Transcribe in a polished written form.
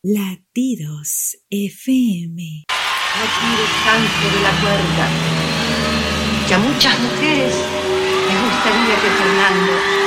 Latidos FM. No tires tanto de la cuerda, que a muchas mujeres les gustaría que Fernando